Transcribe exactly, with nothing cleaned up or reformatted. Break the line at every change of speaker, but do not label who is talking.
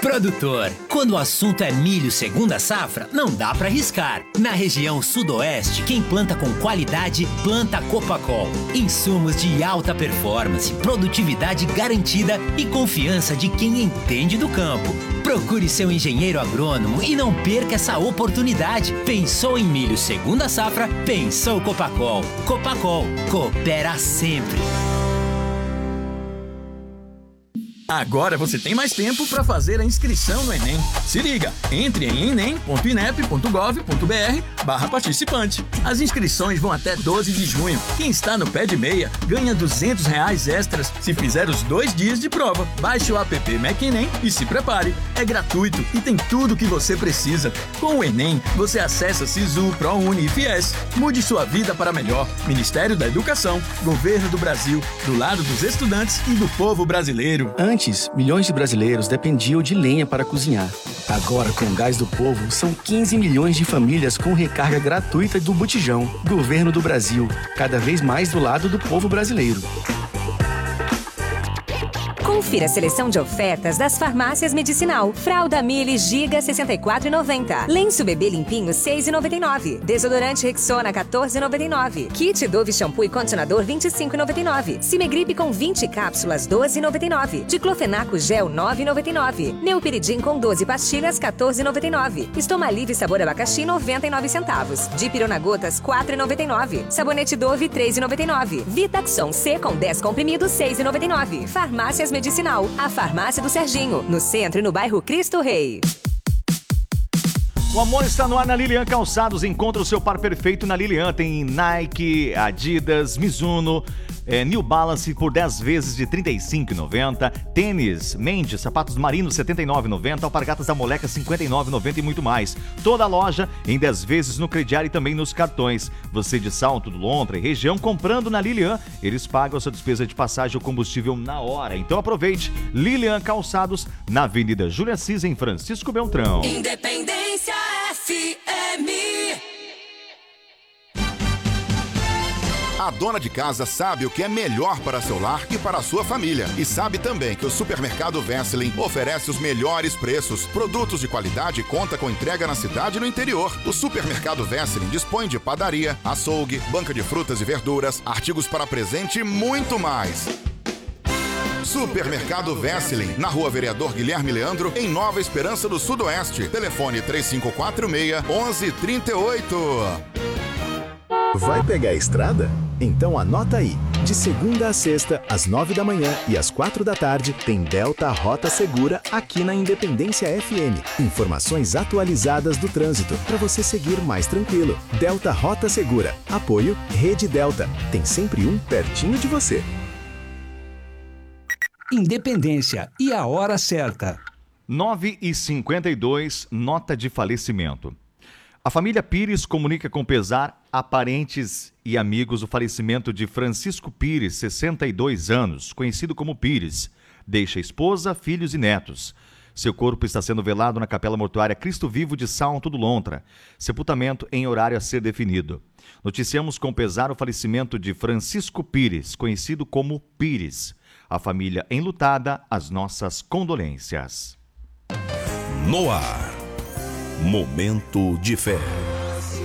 Produtor, quando o assunto é milho segunda safra, não dá pra arriscar. Na região sudoeste, quem planta com qualidade, planta Copacol. Insumos de alta performance, produtividade garantida e confiança de quem entende do campo. Procure seu engenheiro agrônomo e não perca essa oportunidade. Pensou em milho segunda safra? Pensou Copacol. Copacol, coopera sempre.
Agora você tem mais tempo para fazer a inscrição no Enem. Se liga, entre em enem ponto inep ponto gov ponto br barra participante. As inscrições vão até doze de junho. Quem está no pé de meia ganha duzentos reais extras se fizer os dois dias de prova. Baixe o app Mac Enem e se prepare. É gratuito e tem tudo o que você precisa. Com o Enem, você acessa Sisu, ProUni e Fies. Mude sua vida para melhor. Ministério da Educação, Governo do Brasil, do lado dos estudantes e do povo brasileiro.
Antes, milhões de brasileiros dependiam de lenha para cozinhar. Agora, com o Gás do Povo, são quinze milhões de famílias com recarga gratuita do botijão. Governo do Brasil, cada vez mais do lado do povo brasileiro.
Confira a seleção de ofertas das farmácias Medicinal. Fralda Mili Giga sessenta e quatro reais e noventa centavos. Lenço bebê limpinho seis reais e noventa e nove centavos. Desodorante Rexona quatorze reais e noventa e nove centavos. Kit Dove shampoo e condicionador vinte e cinco reais e noventa e nove centavos. Cimegripe com vinte cápsulas doze reais e noventa e nove centavos. Diclofenaco gel nove reais e noventa e nove centavos. Neopiridin com doze pastilhas quatorze reais e noventa e nove centavos. Estomalive sabor abacaxi noventa e nove centavos. Dipirona gotas quatro reais e noventa e nove centavos. Sabonete Dove três reais e noventa e nove centavos. Vitaxon C com dez comprimidos seis reais e noventa e nove centavos. Farmácias Medicinal, a farmácia do Serginho, no centro e no bairro Cristo Rei.
O amor está no ar na Lilian Calçados. Encontra o seu par perfeito na Lilian. Tem Nike, Adidas, Mizuno, é, New Balance por dez vezes de trinta e cinco reais e noventa centavos. Tênis, Mendes, sapatos marinos setenta e nove reais e noventa centavos. Alpargatas da Moleca cinquenta e nove reais e noventa centavos e muito mais. Toda a loja em dez vezes no crediário e também nos cartões. Você de Salto do Lontra e região comprando na Lilian, eles pagam a sua despesa de passagem ou combustível na hora. Então aproveite. Lilian Calçados, na Avenida Júlia Cis, em Francisco Beltrão.
Independência F M.
A dona de casa sabe o que é melhor para seu lar e para a sua família. E sabe também que o Supermercado Vesseling oferece os melhores preços, produtos de qualidade e conta com entrega na cidade e no interior. O Supermercado Vesseling dispõe de padaria, açougue, banca de frutas e verduras, artigos para presente e muito mais. Supermercado Vesseling, na Rua Vereador Guilherme Leandro, em Nova Esperança do Sudoeste. Telefone três cinco quatro seis, onze trinta e oito.
Vai pegar a estrada? Então anota aí. De segunda a sexta, às nove da manhã e às quatro da tarde, tem Delta Rota Segura aqui na Independência F M. Informações atualizadas do trânsito para você seguir mais tranquilo. Delta Rota Segura. Apoio Rede Delta. Tem sempre um pertinho de você.
Independência e a hora certa.
nove e cinquenta e dois, nota de falecimento. A família Pires comunica com pesar a parentes e amigos o falecimento de Francisco Pires, sessenta e dois anos, conhecido como Pires. Deixa esposa, filhos e netos. Seu corpo está sendo velado na Capela Mortuária Cristo Vivo de Salto do Lontra. Sepultamento em horário a ser definido. Noticiamos com pesar o falecimento de Francisco Pires, conhecido como Pires. A família enlutada, as nossas condolências.
No ar, Momento de Fé.